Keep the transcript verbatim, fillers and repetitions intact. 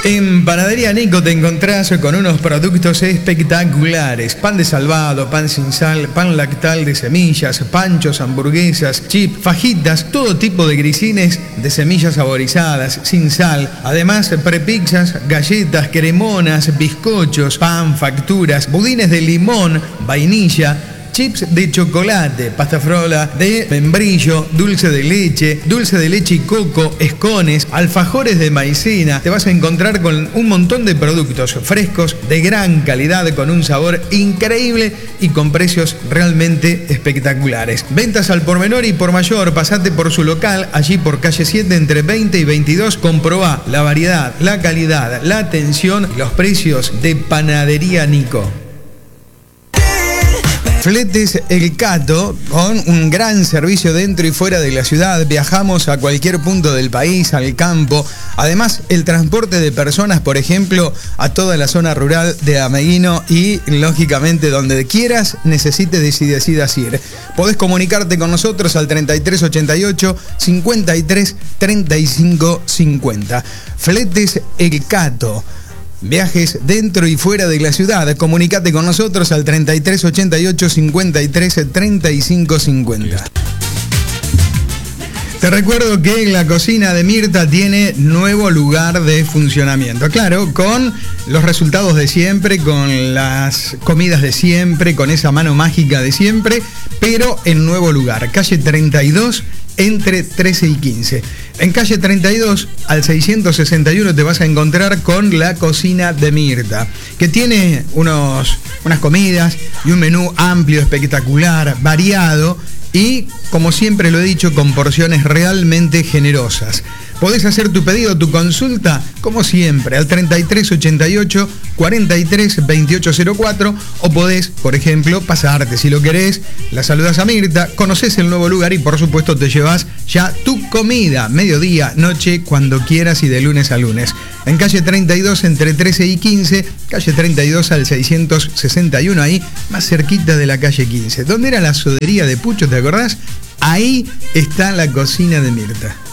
En Panadería Nico te encontrás con unos productos espectaculares. Pan de salvado, pan sin sal, pan lactal de semillas, panchos, hamburguesas, chips, fajitas, todo tipo de grisines de semillas saborizadas, sin sal. Además, prepizzas, galletas, cremonas, bizcochos, pan, facturas, budines de limón, vainilla, chips de chocolate, pasta frola de membrillo, dulce de leche, dulce de leche y coco, escones, alfajores de maicena. Te vas a encontrar con un montón de productos frescos, de gran calidad, con un sabor increíble y con precios realmente espectaculares. Ventas al por menor y por mayor. Pasate por su local, allí por calle siete, entre veinte y veintidós. Comprobá la variedad, la calidad, la atención y los precios de Panadería Nico. Fletes El Cato, con un gran servicio dentro y fuera de la ciudad. Viajamos a cualquier punto del país, al campo. Además, el transporte de personas, por ejemplo, a toda la zona rural de Ameguino y, lógicamente, donde quieras, necesites y decidas ir. Podés comunicarte con nosotros al treinta y tres ochenta y ocho, cincuenta y tres treinta y cinco cincuenta. Fletes El Cato. Viajes dentro y fuera de la ciudad. Comunicate con nosotros al treinta y tres ochenta y ocho, cincuenta y tres treinta y cinco cincuenta. Te recuerdo que la cocina de Mirta tiene nuevo lugar de funcionamiento. Claro, con los resultados de siempre, con las comidas de siempre, con esa mano mágica de siempre, pero en nuevo lugar. Calle treinta y dos, entre trece y quince. En calle treinta y dos al seiscientos sesenta y uno te vas a encontrar con la cocina de Mirta, que tiene unos, unas comidas y un menú amplio, espectacular, variado y, como siempre lo he dicho, con porciones realmente generosas. Podés hacer tu pedido, tu consulta, como siempre, al treinta y tres ochenta y ocho, cuarenta y tres veintiocho cero cuatro, o podés, por ejemplo, pasarte, si lo querés, la saludás a Mirta, conocés el nuevo lugar y, por supuesto, te llevas ya tu comida, mediodía, noche, cuando quieras y de lunes a lunes. En calle treinta y dos, entre trece y quince, calle treinta y dos al seiscientos sesenta y uno, ahí, más cerquita de la calle quince. ¿Dónde era la sodería de Pucho, te acordás? Ahí está la cocina de Mirta.